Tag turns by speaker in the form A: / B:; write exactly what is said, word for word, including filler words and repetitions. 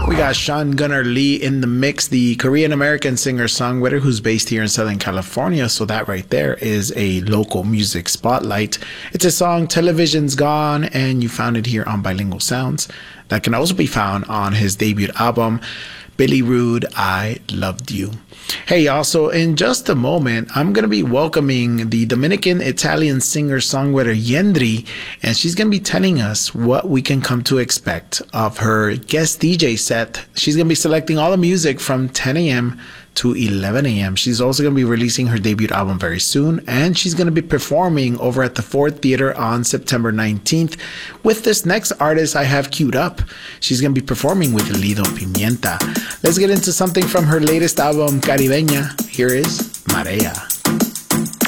A: We got Sean Gunnar Lee in the mix, the Korean-American singer-songwriter who's based here in Southern California. So that right there is a local music spotlight. It's a song, Television's Gone, and you found it here on Bilingual Sounds. That can also be found on his debut album, Billy Rude, I Loved You. Hey, also, in just a moment, I'm going to be welcoming the Dominican-Italian singer-songwriter Yendri, and she's going to be telling us what we can come to expect of her guest D J set. She's going to be selecting all the music from ten a.m. to eleven a.m. She's also going to be releasing her debut album very soon, and she's going to be performing over at the Ford Theater on September nineteenth with this next artist I have queued up. She's going to be performing with Lido Pimienta. Let's get into something from her latest album, Caribeña. Here is Marea.